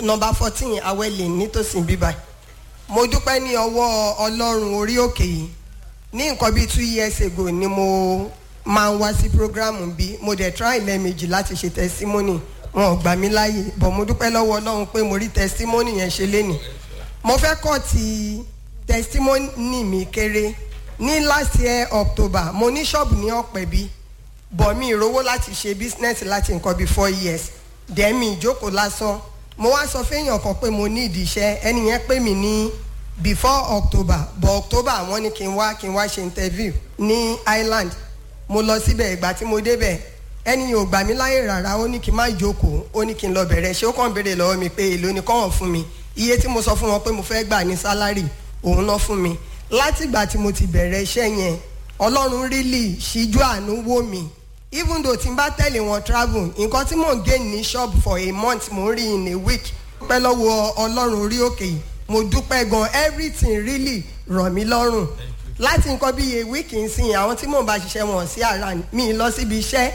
number 14 Awele nítòsí bíbá. Mo dúpẹ́ ní ọwọ́ Ọlọ́run orí òkè yìí. Ní nǹkan bíi 2 years ago ni mo máa ń wá sí program bí mo dẹ̀ try lẹ́ẹ̀mejì láti ṣe testimony. Wọn ò gbà mí láàyè, but mo dúpẹ́ lọ́wọ́ Ọlọ́run pé mo rí testimony yẹn ṣe lénìí. Mo fẹ́ kọ́ ti testimony mi kéré. Ní last year October mo ní ṣọ́ọ̀bù ní Ọ̀pẹ̀bí, but mi ìrówó láti ṣe business láti nǹkan bíi 4 years. Then mi ìjókòó lásán. Mo wá sọ fẹ́yàn kan pé mo ní ìdí iṣẹ́, ẹni yẹn pè mí ní before October, but October wọ́n ní kí n wá ṣe interview ní Island. Mo lọ síbẹ̀, ìgbà tí mo débẹ̀ ẹni yóò gbà mí láyè rárá, ó ní kí n má jókòó, ó ní kí n lọ bẹ̀rẹ̀ ṣé ó kàn béèrè lọ́wọ́ mi pé èló ni kọ́wọ̀n fún mi, iye tí mo sọ fún wọn pé mo fẹ́ gbà ní sálárì òun náà fún mi. Láti ìgbà tí mo ti bẹ̀rẹ̀ iṣẹ́ yẹn Ọlọ́run really ṣíjú àánú wò mí, even though tí n bá tẹ̀lé wọn travel, nǹkan tí mò ń gain ní shop for a month mo ń rí in a week. Pẹ́ lọ́wọ́ Ọlọ́run orí òkè yìí, mo dúpẹ́ gan, everything really rọ̀ mí lọ́rùn. Láti nǹkan bí a week ń sìn, àwọn tí mò ń bá ṣiṣẹ́ wọn sí ara mi lọ síbi iṣẹ́,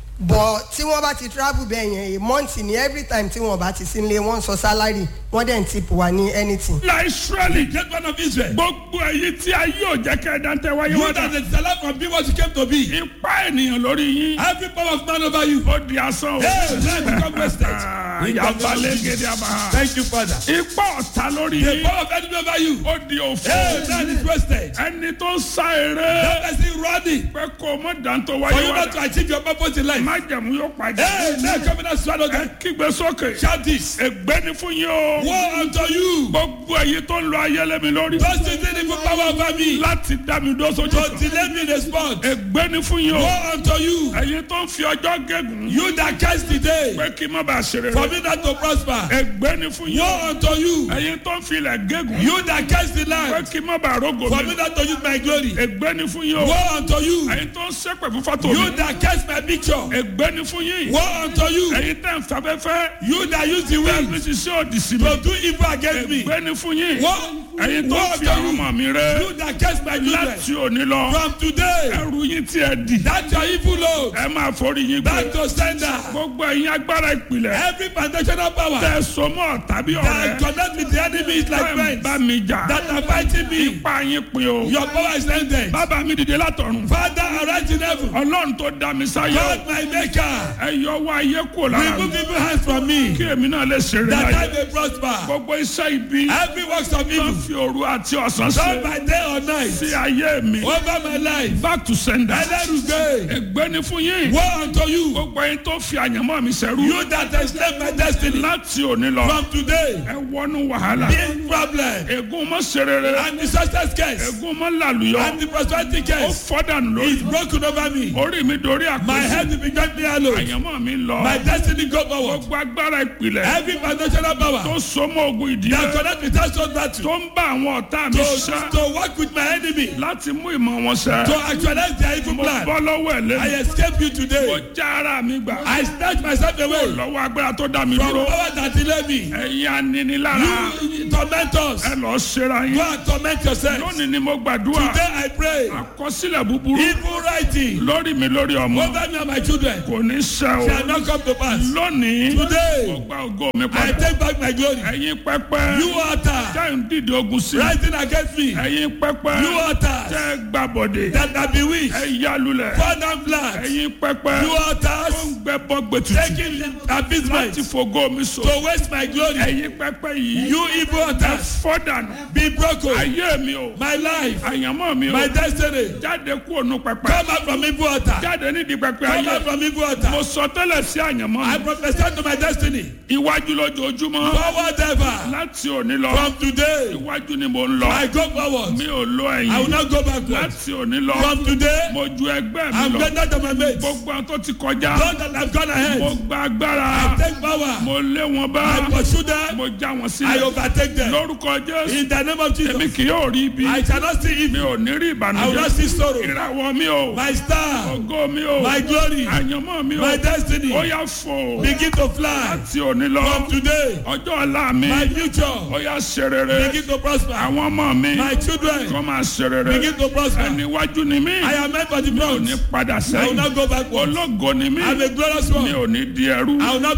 but tí wọ́n bá ti travel bẹ́ẹ̀ yẹn a month ni, every time tí wọ́n bá ti sí ilé wọ́n sọ salary, wọ́n dẹ̀ ń tip wà ní anything. La Israeli, great man of Israel. Gbogbo èyí tí ayé ò jẹ́ kẹ́ dantẹ́ wáyé wá dá. You that the life from being what you came to be. Ipa ènìyàn lórí yín. Every power of man over you. Ó di asán o. Hey, let me come wasted. Yabalẹ̀ gèdè àbá. Thank you, Father. Ipa ọ̀tá lórí yín. The power of enemy over you. Ó di òfò. Hey, man is wasted. Ẹni tó ń sá eré. That person running. Pé kò mọ̀ dantó wáyé wá dá. For you not to achieve your purpose in life. Májẹ̀mú yóò pàdé. Hey, let come in and swallow them. Kígbe sókè. Shout this. Ègbé ni fún yín o. Woe unto you. Gbogbo èyí tó ń lo ayẹlẹ mi lórí. Those things in the power over me. Láti dá mi dó sójú kan. To delay me in the spot. Ègbé ni fún yín o. Woe unto you. Èyí tó ń fi ọjọ́ gégùn. You that curse the day. Pé kí n má bàa ṣe rere. For me not to prosper. Ègbé ni fún yín. Woe unto you. Èyí tó ń fi ilẹ̀ gégùn. You that curse the land. Pé kí n má bàa rógo mi. For me not to use my glory. Ègbé ni fún yín o. Woe unto you. Èyí tó ń ṣépè fún fọ́tò mi. You that curse my picture. Ègbé ni fún yín. Woe unto you. Èyí tẹ̀ ń fẹ́fẹ́fẹ́. You that use the wind. Bẹ́ẹ̀ni ṣiṣẹ́ òdì sí mi. To do evil against me. Ègbé ni fún yín. Ẹ̀yin tó fi àwọn ọmọ mi rẹ́. You that curse my children. Láti òní lọ. From today. Ẹrù yín tí ẹ dì. That's your evil load. Ẹ máa forí yín gbé. Back to sender. Gbogbo ẹ̀yin agbára ìpìlẹ̀. Every foundational power. Tẹ sọmọ tàbí ọ̀rẹ́. That connect with the enemy is like friends. Bá mi jà. That are fighting me. Ipa yín pin o. Your power is ended. Bàbá mi dìde látọ̀run. Father arise in heaven. Ọlọ́run tó dá mi sáyé. God my maker. Ẹ yọ wá ayé kò lára. Remove evil hands from me. Kí èmi náà lè ṣeré láyé. That I may prosper. Gbogbo iṣẹ́ ibi. Every works of evil. Fi òru àti ọ̀sán ṣe. Not by day or night. Sí ayé mi. Over my life. Back to sender. Ẹlẹ́rùgbé. Ègbé ni fún yín. Woe unto you. Gbogbo ẹ̀yin tó fi àyànmọ́ mi ṣẹrú. You that enslave my destiny. Láti òní lọ. From today. Ẹ wọnú wàhálà. Big problem. Ègún mọ́ ṣerere. And the success case. Ègún mọ́ làlùyọ. And the prosperity case. Ó fọ́dà lórí. It's broken over me. Orí mi dorí àpò. My head will be gently hallowed. Àyànmọ́ mi lọ. My destiny go forward. Gbogbo agbára ìpìlẹ̀. Every foundational power. Tó so mọ́ ogun ìdílé. That connect with us on that. Tó ń bá àwọn ọ̀tá mi ṣá. To work with my enemy. Láti mú ìmọ̀ wọn ṣẹ. To actualize their evil plan. Mo bọ́ lọ́wọ́ ẹ̀ lẹ́nu. I escape you today. Mo já ara mi gbà. I snatch myself away. Lọ́wọ́ agbára tó dá mi dúró. From power that delay me. Ẹ̀yin aninilára. You torment us. Ẹ lọ ṣera yín. Go and torment yourself. Lónìí ni mo gbàdúrà. Today I pray. Àkọsílẹ̀ búburú. Evil writing. Lórí mi lórí ọmọ. Over me and my children. Kò ní ṣẹ o. Shall not come to pass. Lónìí. Today. Mo gba ògo mi padà. I take back my glory. Ẹ̀yin pẹpẹ. You altar. Jẹ́ ń dìde ogun sí. Rising against me. Ẹ̀yin pẹpẹ. You altar. Jẹ́ gbàbọ̀dé. That I be weak. Ẹ yálulẹ̀. Fall down flat. Ẹ̀yin pẹpẹ. You altars. Ó ń gbẹ bọ́ gbẹ̀tutù. Taking abysmal. Láti fògo mi so. To waste my glory. Ẹ̀yin pẹpẹ yìí. You evil altars. Ẹ fọ́ dànù. Be broken. Ayé mi o. My life. Àyànmọ́ mi o. My destiny. Jáde kúrò nù pẹpẹ. Come out from evil altar. Jáde nídìí pẹpẹ ayé. Come out from evil altar. Mo sọ tẹ́lẹ̀ sí àyànmọ́ mi. I prophesy to my destiny. Iwájú lójoojúmọ́. Forward ever. Láti òní lọ. From today. Iwájú ni mo ń lọ. I go forward. Mi ò lọ ẹ̀yìn. I will not go backward. Láti òní lọ. From today. Mo ju ẹgbẹ́ mi lọ. I'm better than my mates. Gbogbo àwọn tó ti kọjá. Those that have gone ahead. Mo gba agbára. I take power. Mo lé wọn bá. I pursue them. Mo já wọn sílẹ̀. I overtake them. Lórúkọ Jésù. In the name of Jesus. Èmi kì yóò rí ibi. I shall not see evil. Mi ò ní rí ìbànújẹ́. I will not see sorrow. Ìràwọ̀ mi o. My star. Ògo mi o. My glory. Àyànmọ́ mi o. My destiny. Ó yá fò. Begin to fly. Láti òní lọ. From today. Ọjọ́ ọ̀la mi. My future. Ó yá ṣe rere. Begin to prosper. Àwọn ọmọ mi. My children. Kọ́ máa ṣe rere. Begin to prosper. Ẹni iwájú ni mí. I am meant for the front. Mi ò ní padà sẹ́yìn. I will not go backward. Ológo ni mí. I am a glorious one. Mi ò ní di ẹrú. I will not be a slave.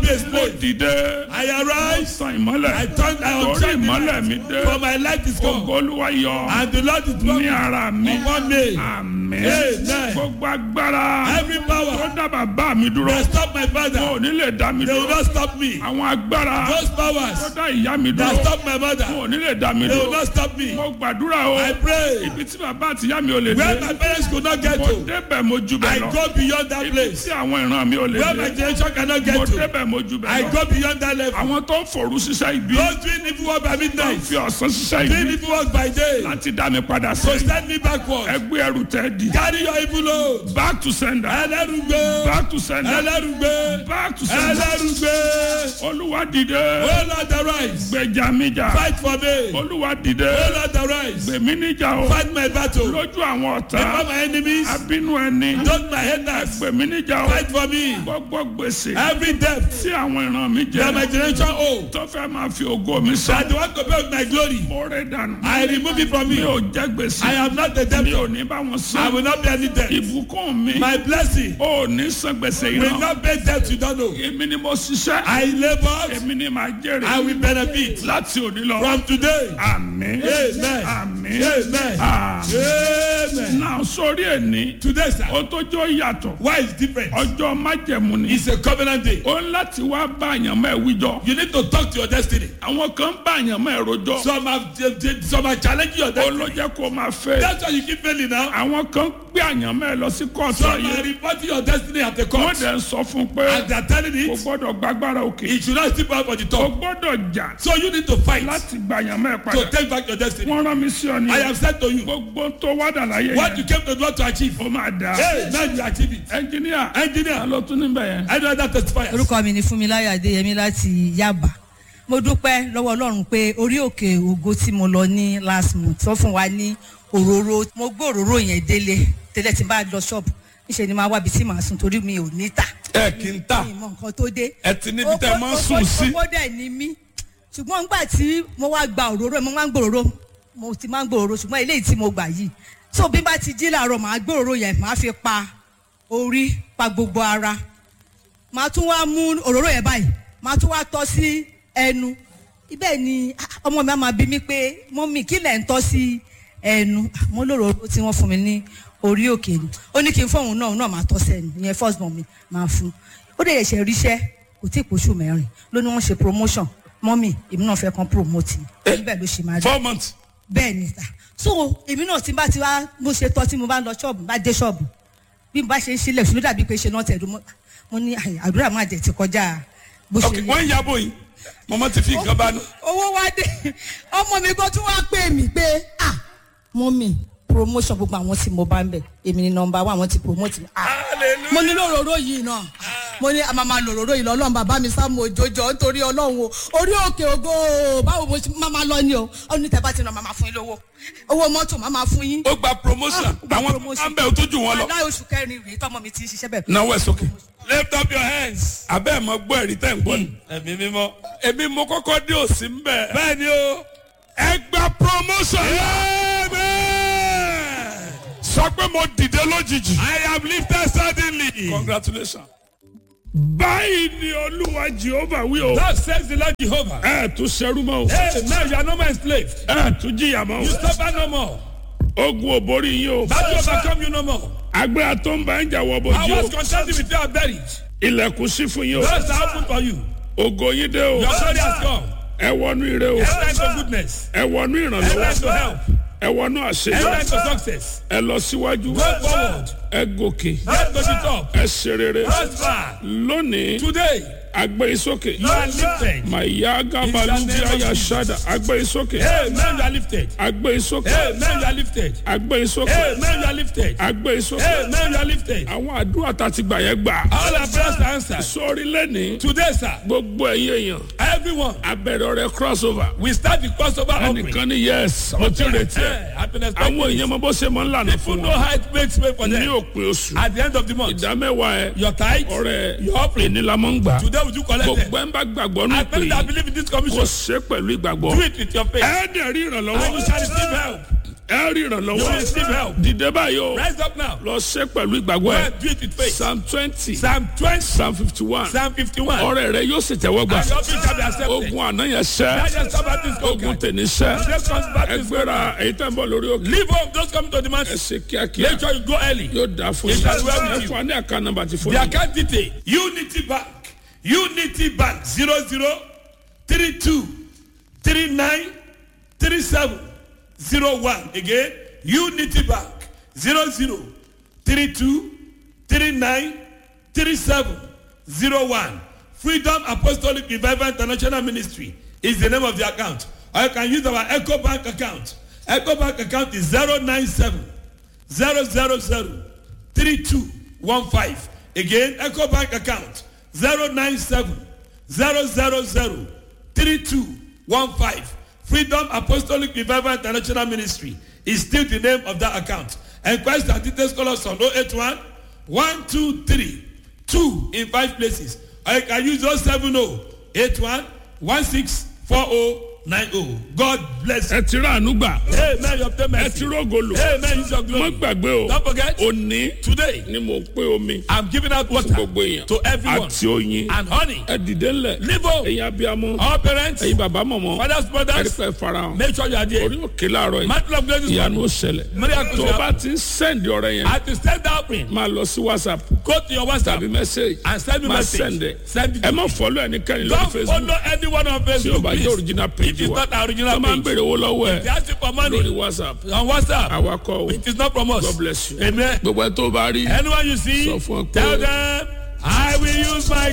dìde. I arise. Sàn ìmọ́lẹ̀. I turn torí ìmọ́lẹ̀ mi dé. For my light is come. Ògo Olúwa yọ. And the Lord is ní ara mi. upon me. Àmín. Amen. Gbogbo agbára. Every power. Tó dá bàbá mi dúró. That stop my father. Wọn ò ní lè dá mi They will dúró. not stop me. Àwọn agbára. Those Tó powers. dá ìyá mi That dúró. stop my mother. Wọn ò ní lè dá mi They will dúró. not stop me. Mo gbàdúrà o. I pray. Ibi tí bàbá àti ìyá mi ò lè Where dé. my parents could not get Mo to. débẹ̀ mo jù I bẹ́ẹ̀ lọ. go beyond that Ibi place. tí àwọn ìran mi ò lè Where my dé. generation cannot get Mo to. débẹ̀ mo jù I bẹ́ẹ̀ lọ. go beyond that level. Àwọn tó ń forú ṣiṣẹ́ ibi. Those doing evil work by Tó ń midnight. fi ọ̀sán ṣiṣẹ́ Doing ibi. evil work by day. Láti dá mi padà So sí. stand me backward. Ẹgbẹ́ ẹrù tẹ́ di. Carry your evil load. Back to sender. Ẹlẹ́rùgbé. Back to sender. Ẹlẹ́rùgbé. Back to sender. Ẹlẹ́rùgbé. Olúwa dìde. Oh Lord arise. Gbèjà mi jà. Fight for me. Olúwa dìde. Oh Lord arise. Gbèmí níjà o. Fight my battle. Lójú àwọn ọ̀tá. Before my enemies. Abínú ẹni. Don't my haters. Gbèmí níjà o. Fight for me. Gbogbo gbèsè. Every debt Tí àwọn ìran mi that my jẹ. generation owe. Tó fẹ́ máa fi ògo mi That sọ. the one to pay with my glory. Mo rẹ̀ dànù. I remove it from Mi me. ò jẹ gbèsè. I am not a Mi debtor. ò ní bá wọn I san. will not pay any debt. Ìbùkún mi. My blessing Ó ní san gbèsè will ìran. not pay debt you don't know. Èmi ni mo ṣiṣẹ́. I labor. Èmi ni màá jèrè. I will benefit. Láti òní lọ. From today. Àmín. Amen. Àmín. Amen. Àmín. Amen. Náà sórí ẹni. Today, sir. Ó tó jọ yàtọ̀. Why is different? Ọjọ́ májẹ̀mú ni. It's a covenant day. Ó ń láti wá bá àyànmọ́ ẹ̀ wíjọ. You need to talk to your destiny. Àwọn kan ń bá àyànmọ́ ẹ̀ rojọ́. Some are challenging your Ó destiny. ló jẹ́ kó máa fẹ́. That's why you keep failing now. Àwọn kan gbé àyànmọ́ ẹ̀ lọ sí kóòtù Some are ayé. reporting your destiny at the Wọ́n court. dẹ̀ ń sọ fún un pé And they are telling kò it, gbọ́dọ̀ gbàgbára òkè. it should not step out for the Kò top. gbọ́dọ̀ jà So you need to fight láti gba àyànmọ́ ẹ̀ to padà. take back your destiny. Wọ́n rán mi sí ọ ní. I have said to you, Gbogbo tó wádà láyé what you yẹn. came to do to achieve. Ó máa dà. Hey, now you achieve it. Ẹnjìníà. Engineer, Ta ló tún níbẹ̀ yẹn? I know that testifiers. orúkọ mi ni Fúnmiláyọ̀ Adéyẹmí láti Yaba. Mo dúpẹ́ lọ́wọ́ Ọlọ́run pé orí òkè ògo tí mo lọ ní last month tó fún wa ní òróró. Mo gbé òróró yẹn délé tẹ́lẹ̀ tí n bá lọ ṣọ́ọ̀bù níṣẹ́ ni máa wábi tí màá sùn torí mi ò ní tà. Ẹ kì í tà. Mi ì mọ nǹkan tó dé. Ẹ ti níbi tẹ́ ẹ máa ń sùn sí. Owó dẹ̀ ni mí. Ṣùgbọ́n nígbà tí mo wá gba òróró mo máa ń gbòòrò mo ti máa ń gbòòrò ṣùgbọ́n eléyìí tí mo gbà yìí. So bí n bá ti jí láàárọ̀ màá gbòòrò yẹn màá fi pa orí pa gbogbo ara. Màá tún wá mú òróró yẹn báyìí màá tún wá tọ́ sí ẹnu. Ibẹ̀ ni ọmọ mi á máa bi mí pé mọ́mì kí lẹ̀ ń tọ́ sí ẹnu. Mo lóróró tí wọ́n fún mi ní orí òkè ni. Ó ní kí n fóun náà máa tọ́ sẹ́nu ìyẹn first born mi máa fún. Ó dẹ̀ ṣe ríṣẹ́ kò tí ì pòṣù mẹ́rin ló ní wọ́n ṣe promotion mọ́mì èmi náà fẹ́ kan promote níbẹ̀ ló ṣe máa rí. 4 months. Bẹ́ẹ̀ ni sà. So èmi náà tí n bá ti wá mo ṣe tọ́ tí mo bá ń lọ ṣọ́ọ̀bù bá dé ṣọ́ọ̀bù bí n bá ṣe ń sílẹ̀ ṣùgbọ́n dàbí pé ṣe náà tẹ̀dú mo ní àdúrà máa jẹ̀ ti kọjá bó ṣe yẹ. Wọ́n ń yabò yìí. Mọ̀mọ́ ti fi nǹkan bá nù. Owó wá dé ọmọ mi kan tún wá pè mí pé mọ́mì promotion gbogbo àwọn tí mo bá ń bẹ̀ èmi ni nọ́mbà wa àwọn ti promote mi. Mo ní lòróró yìí náà mo ní àmàmà lòróró yìí lọ́lọ́run bàbá mi sá mo jòjò nítorí ọlọ́run o orí òkè ògo báwo mo máa lọ ni o ó ní tẹ́bá ti ràn máa fún yín lówó owó mọ́tò máa fún yín. Ó gba promotion. Àwọn tó ń bẹ̀ ó tó jù wọ́n lọ. aláì oṣù kẹrin rèé tọmọ mi ti ń ṣiṣẹ́ bẹ̀. Náwó ẹ̀ sókè. Lift up your hands. Abẹ́ ẹ̀ mọ gbọ́ ẹ̀rí tẹ̀ ń gbọ́ ni. Ẹ̀mí mímọ́. Èmi mo kọ́kọ́ dé òsì ń bẹ̀. Bẹ́ẹ̀ ni o. Ẹ gba promotion. Sọ pé mo dìde lójijì. I am lifted suddenly. Congratulations. Báyìí ni Olúwa Jehovah wí o. Thus says the Lord Jehovah. Ẹ tún ṣẹrú mọ́ o. Hey, now you are no more enslaved. Ẹ tún jìyà mọ́ You o. suffer no more. Ogun ò borí yín o. Battle overcome you no more. Agbára tó ń bá ń jà wọ I bójú o. was contending with you are buried. Ilẹ̀kùn sí fún yín o. Doors are open for you. Ògo yín dé o. Your glory has come. Ẹ wọnú ire o. Enter into goodness. Ẹ wọnú Enter ìrànlọ́wọ́. into help. Ẹ wọnú Enter àṣeyọrí. into success. Ẹ lọ síwájú. Go forward. Ẹ gòkè. Get to the top. Ẹ ṣe rere. Prosper. Lónìí, Today, agbé isókè. you are lifted. Màyá Gábalúbí Ayáṣádà. Agbé isókè. Amen, you are lifted. Agbé isókè. Amen, you are lifted. Agbé isókè. Amen, you are lifted. Agbé isókè. Amen, you are lifted. Àwọn àdúrà tá a ti gbà yẹn gbà. All our prayers are answered. Sórí lẹ́nìí. Today, sir, Gbogbo ẹ̀yin èèyàn. everyone, Abẹ̀rẹ̀ ọ̀rẹ́ crossover. we start the crossover offering. Ẹnìkan ní yes. Mo ti retí ẹ̀. I've been Àwọn expecting èèyàn this. mọ bó ṣe máa ń lànà People fún know wọn. how it makes way for Ní them. òpin oṣù. At the end of the month, Ìdámẹ́wàá ẹ̀. your tithe, Ọ̀rẹ́ your offering. èní la máa ń gbà. Today, would you collect them? Gbogbo ẹ̀ ń bá gbàgbọ́ ní I ìpè believe that yìí. believe in this Kò commission. ṣe pẹ̀lú ìgbàgbọ́. Do it with your faith. Ẹ dẹ̀ rí And you ìrànlọ́wọ́. shall receive help. ẹ rí You will ìrànlọ́wọ́. receive help. dìde báyìí o. Rise up now. lọ ṣe pẹ̀lú ìgbàgbọ́ Go ẹ. and do it with faith. psalm 20. Psalm 20. psalm 51. Psalm 51. ọrẹ rẹ yóò sì tẹ́wọ́ gbà. And your faith shall be accepted. ogun àná yẹn ṣẹ́. That just stop at this ogun conquer. tèmi ṣẹ́. Just comes back this ẹgbẹ́ra èyí tẹ́ ń bọ̀ lórí òkè. Leave home. Don't come to the ẹ mountain. ṣe kíákíá. Make sure you go early. yóò dáa fún It yín. shall well with ẹ you. fún wa ní àká nọ́mbà ti fún The yín. account detail. Unity Bank. Unity Bank 0032393701. Again, Unity Bank 0032393701. Freedom Apostolic Revival International Ministry is the name of the account. Or you can use our Echo Bank account. Echo Bank account is 097-000-3215. Again, Echo Bank account 097-000-3215. Freedom Apostolic Revival International Ministry is still the name of that account. Enquest and details call us on 081-123-2 in 5 places. Or you can use 070-81-1640-90. God bless you. ẹ ti rà àánú gbà. Amen. Your ẹ payment. ti rógolo. Amen. Use your má glory. gbàgbé o. Don't forget. òní Today, ni mo pé omi. I'm giving out water gbogbo èèyàn. to everyone. àti oyin. And honey. ẹ dìde ńlẹ̀. Leave home. ẹ̀yin abiyamọ. Our parents, ẹ̀yin bàbá mọ̀mọ́. fathers, ẹ rí brothers, pé farahàn. make sure you are there. orí òkè láàárọ̀ yìí. Mantle of grace is ìyanu ó one. ṣẹlẹ̀. Miracles tó o will bá happen. ti ń sẹ́ndì ọ̀rẹ́ yẹn. At the stand up in, máa lọ sí whatsapp. go to your WhatsApp tàbí message. and send me máa message. sẹ́ndẹ̀. Send it. ẹ má fọ́lọ́ ẹnikẹ́ni lórí Don't facebook. follow anyone on tí o Facebook, bá jẹ́ please. original If page it's wa. not our original tó máa ń page. bèrè owó lọ́wọ́ They ẹ̀. ask you for money lórí whatsapp. on WhatsApp. awakọ̀ o. It is not from us. God bless you. Amen. gbogbo ẹ tó bá rí. Anyone you see, Sọ fún ọ pé- tell them, I will use my